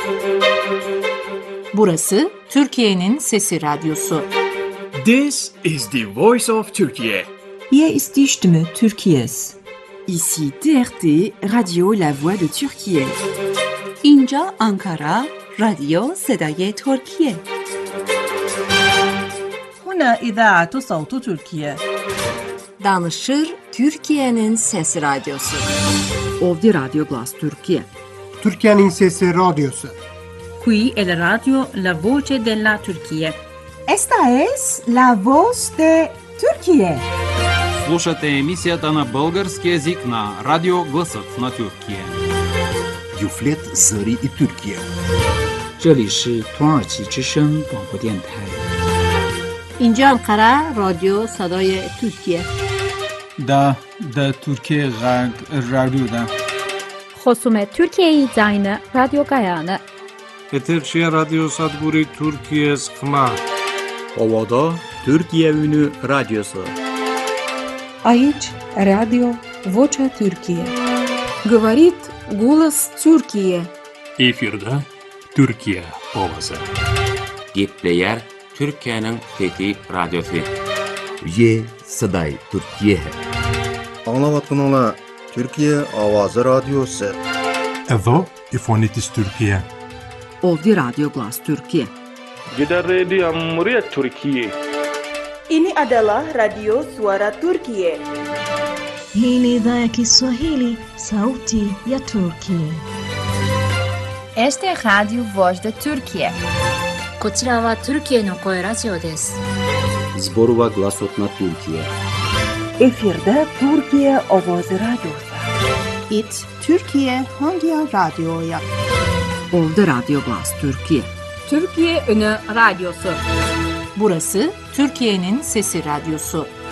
Burası Türkiye'nin Sesi Radyosu. This is the voice of Turkey. Hier ist die Stimme Türkiye's. Ici TRT, Radio La Voix de Türkiye. اینجا آنکارا، رادیو صدای ترکیه. هنا إذاعة صوت تركيا. Danışır Türkiye'nin Sesi Radyosu. Ovdje Radio Glas Türkiye. Türkiye'nin Sesi Radyosu. Qui è la radio La Voce della Turchia. Esta es la voz de Türkiye. Слушате емисията на български език на Радио Гласът на Türkiye. Юфлет Зари и Türkiye. 这里是土耳其之声广播电台。 اینجا انقره رادیو صدای ترکیه. دا Türkiye Radyo'da. خصومت Türkiye زاین رادیو گایانه. Eterçiye Radyo Sadburi Türkiye Skma. Ovada Türkiye Ünü Radyosu. Aici Radio Vocea Türkiye. Говорит голос Türkiye. Efirde Türkiye Ovası. Gepleyer Türkiye'nin Fethi Radyosu. Ye Saday Türkiye. Anlavatınla Türkiye Avazı Radyosu. Evo İfonitis Türkiye. Ovdje Radio Glas Türkiye. Gider Radio Cumhuriyet Türkiye. Ini adalah Radio Suara Turkiye. Hii ni idhaa ya Kiswahili, sauti ya Turkiye. Este é Radio Voz de Turkiye. こちらはトルキエの声ラジオです。 Zborova Glasot na Türkiye. Efirde Türkiye Avazı Radyosu. It Türkiye Hangi Radyo'ya? Ovdje Radio Glas Türkiye. Türkiye Ünü Radyosu. Burası Türkiye'nin Sesi Radyosu.